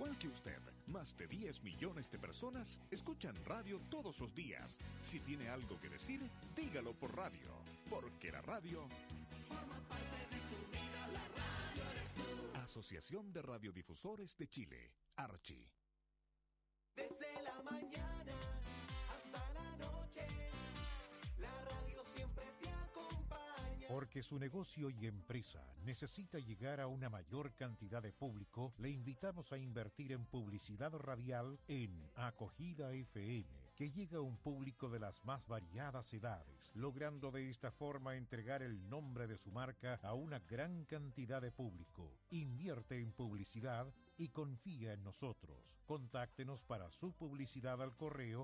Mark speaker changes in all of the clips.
Speaker 1: igual que usted, más de 10 millones de personas escuchan radio todos los días. Si tiene algo que decir, dígalo por radio, porque la radio
Speaker 2: forma parte de tu vida, la radio eres tú.
Speaker 1: Asociación de Radiodifusores de Chile, Archi.
Speaker 2: Desde la mañana hasta la noche, la radio siempre te acompaña.
Speaker 3: Porque su negocio y empresa necesita llegar a una mayor cantidad de público, le invitamos a invertir en publicidad radial en Acogida FM, que llega a un público de las más variadas edades, logrando de esta forma entregar el nombre de su marca a una gran cantidad de público. Invierte en publicidad y confía en nosotros. Contáctenos para su publicidad al correo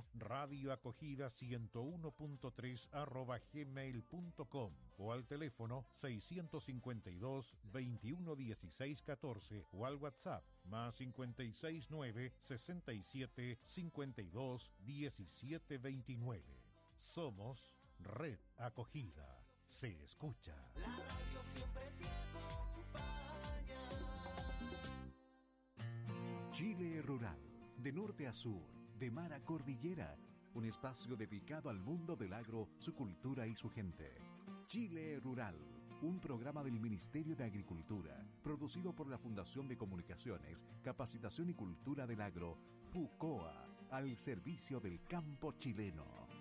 Speaker 3: radioacogida101.3@gmail.com o al teléfono 652 21 16 14 o al WhatsApp más 569 67 52 17 29. Somos Red Acogida. Se escucha.
Speaker 2: La radio siempre te acompaña.
Speaker 4: Chile Rural, de norte a sur, de mar a cordillera, un espacio dedicado al mundo del agro, su cultura y su gente. Chile Rural, un programa del Ministerio de Agricultura, producido por la Fundación de Comunicaciones, Capacitación y Cultura del Agro, FUCOA, al servicio del campo chileno.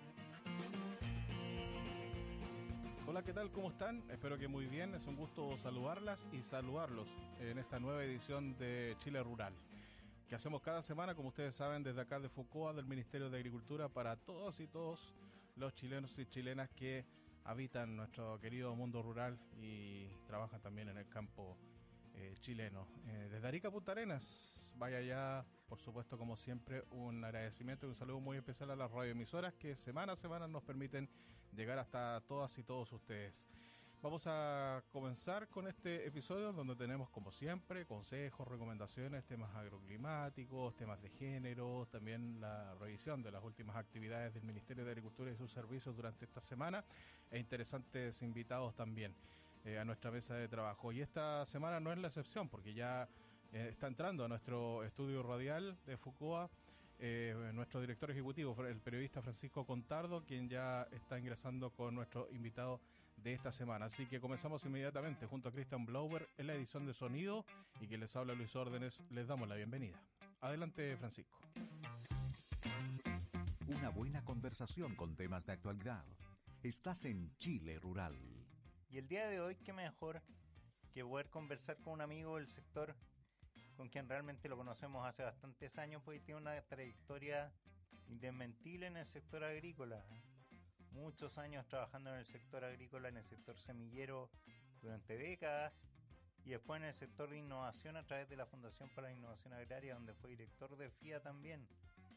Speaker 5: Hola, ¿qué tal? ¿Cómo están? Espero que muy bien. Es un gusto saludarlas y saludarlos en esta nueva edición de Chile Rural, que hacemos cada semana, como ustedes saben, desde acá de FUCOA, del Ministerio de Agricultura, para todos y todos los chilenos y chilenas que habitan nuestro querido mundo rural y trabajan también en el campo chileno. Desde Arica a Punta Arenas, vaya ya, por supuesto, como siempre, un agradecimiento y un saludo muy especial a las radioemisoras que semana a semana nos permiten llegar hasta todas y todos ustedes. Vamos a comenzar con este episodio donde tenemos, como siempre, consejos, recomendaciones, temas agroclimáticos, temas de género, también la revisión de las últimas actividades del Ministerio de Agricultura y sus servicios durante esta semana e interesantes invitados también a nuestra mesa de trabajo. Y esta semana no es la excepción, porque ya está entrando a nuestro estudio radial de FUCOA nuestro director ejecutivo, el periodista Francisco Contardo, quien ya está ingresando con nuestro invitado de esta semana. Así que comenzamos inmediatamente junto a Christian Blauber en la edición de sonido, y que les habla Luis Órdenes. Les damos la bienvenida. Adelante, Francisco.
Speaker 4: Una buena conversación con temas de actualidad. Estás en Chile Rural.
Speaker 6: Y el día de hoy, qué mejor que poder conversar con un amigo del sector, con quien realmente lo conocemos hace bastantes años, porque tiene una trayectoria indesmentible en el sector agrícola. Muchos años trabajando en el sector agrícola, en el sector semillero durante décadas, y después en el sector de innovación a través de la Fundación para la Innovación Agraria, donde fue director de FIA también.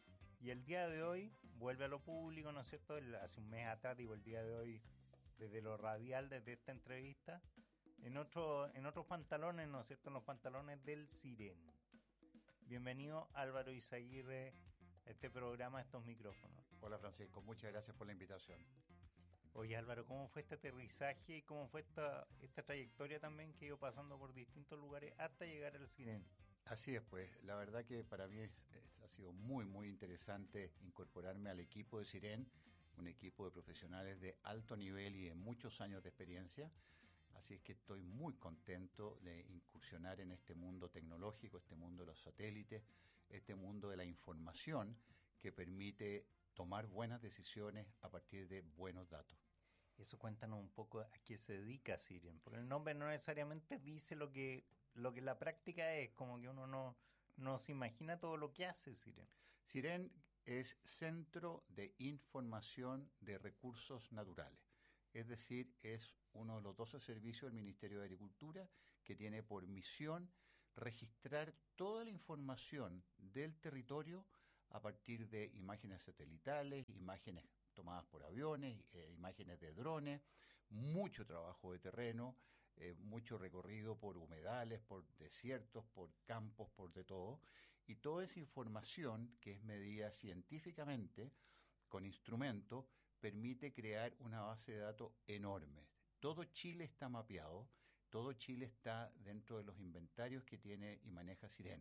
Speaker 6: Y el día de hoy vuelve a lo público, ¿no es cierto? Hace un mes atrás, digo, el día de hoy, desde lo radial, desde esta entrevista, en otros pantalones, ¿no es cierto?, en los pantalones del Siren. Bienvenido, Álvaro Izaguirre, a este programa, a estos micrófonos.
Speaker 7: Hola, Francisco, muchas gracias por la invitación.
Speaker 6: Oye, Álvaro, ¿cómo fue este aterrizaje y cómo fue esta trayectoria también que ha ido pasando por distintos lugares hasta llegar al Siren?
Speaker 7: Así es, pues, la verdad que para mí ha sido muy, muy interesante incorporarme al equipo de Siren, un equipo de profesionales de alto nivel y de muchos años de experiencia. Así es que estoy muy contento de incursionar en este mundo tecnológico, este mundo de los satélites, este mundo de la información que permite tomar buenas decisiones a partir de buenos datos.
Speaker 6: Eso, cuéntanos un poco a qué se dedica Siren, porque el nombre no necesariamente dice lo que la práctica es, como que uno no se imagina todo lo que hace Siren.
Speaker 7: Siren es Centro de Información de Recursos Naturales, es decir, es uno de los 12 servicios del Ministerio de Agricultura que tiene por misión registrar toda la información del territorio a partir de imágenes satelitales, imágenes tomadas por aviones, imágenes de drones, mucho trabajo de terreno, mucho recorrido por humedales, por desiertos, por campos, por de todo, y toda esa información que es medida científicamente con instrumentos permite crear una base de datos enorme. Todo Chile está mapeado, todo Chile está dentro de los inventarios que tiene y maneja Siren.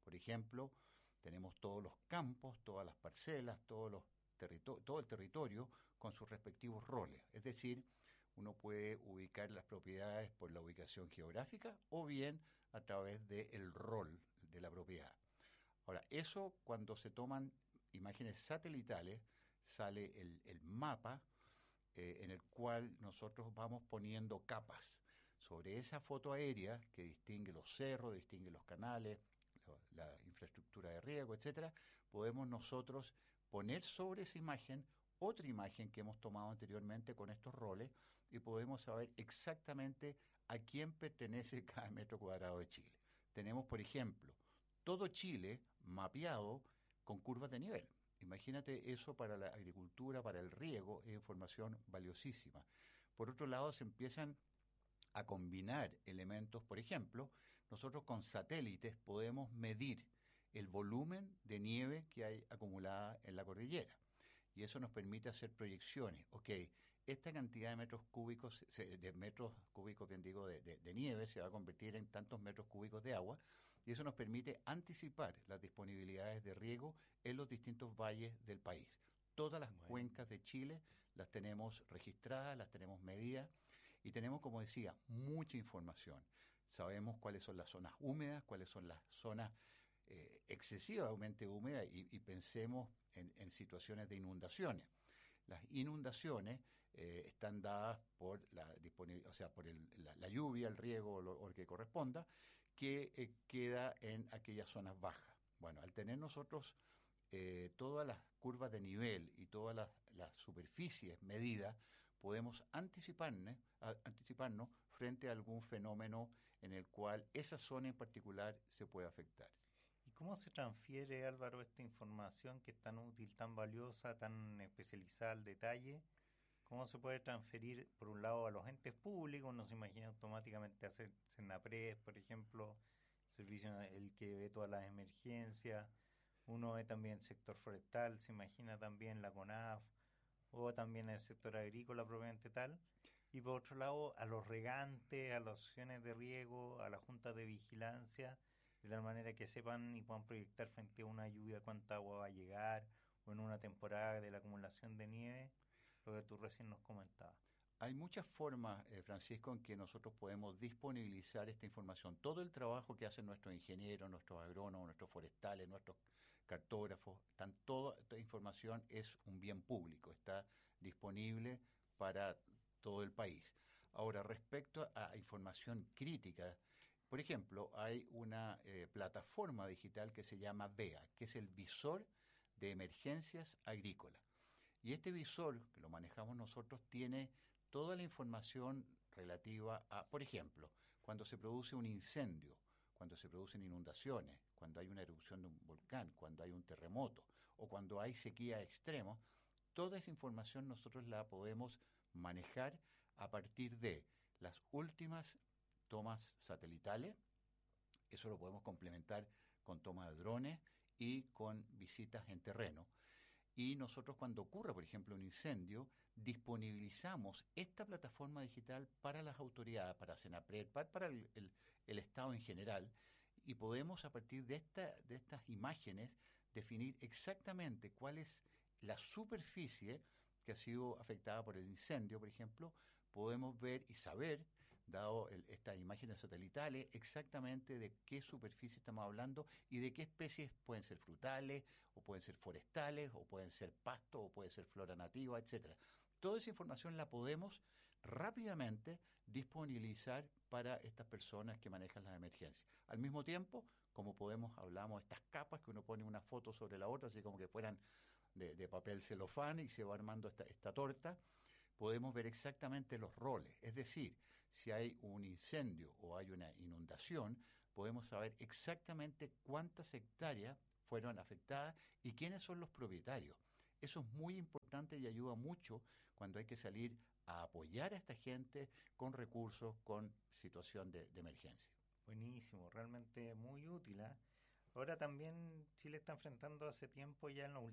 Speaker 7: Por ejemplo, tenemos todos los campos, todas las parcelas, todo el territorio con sus respectivos roles. Es decir, uno puede ubicar las propiedades por la ubicación geográfica o bien a través del rol de la propiedad. Ahora, eso cuando se toman imágenes satelitales, sale el mapa en el cual nosotros vamos poniendo capas sobre esa foto aérea que distingue los cerros, distingue los canales, la infraestructura de riego, etcétera. Podemos nosotros poner sobre esa imagen otra imagen que hemos tomado anteriormente con estos roles y podemos saber exactamente a quién pertenece cada metro cuadrado de Chile. Tenemos, por ejemplo, todo Chile mapeado con curvas de nivel. Imagínate eso para la agricultura, para el riego, es información valiosísima. Por otro lado, se empiezan a combinar elementos, por ejemplo, nosotros con satélites podemos medir el volumen de nieve que hay acumulada en la cordillera. Y eso nos permite hacer proyecciones. Ok, esta cantidad de metros cúbicos, de nieve se va a convertir en tantos metros cúbicos de agua, y eso nos permite anticipar las disponibilidades de riego en los distintos valles del país. Todas las cuencas de Chile las tenemos registradas, las tenemos medidas, y tenemos, como decía, mucha información. Sabemos cuáles son las zonas húmedas, cuáles son las zonas excesivamente húmedas, y pensemos en situaciones de inundaciones. Las inundaciones están dadas por la lluvia, el riego o lo que corresponda, que queda en aquellas zonas bajas. Bueno, al tener nosotros todas las curvas de nivel y todas las superficies medidas, podemos anticiparnos frente a algún fenómeno en el cual esa zona en particular se puede afectar.
Speaker 6: ¿Y cómo se transfiere, Álvaro, esta información que es tan útil, tan valiosa, tan especializada al detalle? ¿Cómo se puede transferir, por un lado, a los entes públicos? Uno se imagina automáticamente hacer Senapred, por ejemplo, servicio el que ve todas las emergencias. Uno ve también el sector forestal, se imagina también la CONAF, o también el sector agrícola propiamente tal. Y por otro lado, a los regantes, a las asociaciones de riego, a la junta de vigilancia, de tal manera que sepan y puedan proyectar frente a una lluvia cuánta agua va a llegar, o en una temporada de la acumulación de nieve, lo que tú recién nos comentabas.
Speaker 7: Hay muchas formas, Francisco, en que nosotros podemos disponibilizar esta información. Todo el trabajo que hacen nuestros ingenieros, nuestros agrónomos, nuestros forestales, nuestros cartógrafos, toda esta información es un bien público, está disponible para todo el país. Ahora, respecto a información crítica, por ejemplo, hay una plataforma digital que se llama VEA, que es el Visor de Emergencias Agrícolas. Y este visor, que lo manejamos nosotros, tiene toda la información relativa a, por ejemplo, cuando se produce un incendio, cuando se producen inundaciones, cuando hay una erupción de un volcán, cuando hay un terremoto o cuando hay sequía extrema, toda esa información nosotros la podemos manejar a partir de las últimas tomas satelitales. Eso lo podemos complementar con toma de drones y con visitas en terreno. Y nosotros, cuando ocurre, por ejemplo, un incendio, disponibilizamos esta plataforma digital para las autoridades, para Senapred, para el Estado en general, y podemos, a partir de estas imágenes, definir exactamente cuál es la superficie que ha sido afectada por el incendio, por ejemplo. Podemos ver y saber, dado estas imágenes satelitales, exactamente de qué superficie estamos hablando y de qué especies pueden ser frutales, o pueden ser forestales, o pueden ser pasto, o puede ser flora nativa, etcétera. Toda esa información la podemos rápidamente disponibilizar para estas personas que manejan las emergencias. Al mismo tiempo, como hablamos de estas capas que uno pone una foto sobre la otra, así como que fueran de papel celofán, y se va armando esta torta, podemos ver exactamente los roles. Es decir, si hay un incendio o hay una inundación, podemos saber exactamente cuántas hectáreas fueron afectadas y quiénes son los propietarios. Eso es muy importante y ayuda mucho cuando hay que salir a apoyar a esta gente con recursos, con situación de emergencia.
Speaker 6: Buenísimo, realmente muy útil, ¿eh? Ahora también Chile está enfrentando hace tiempo ya en los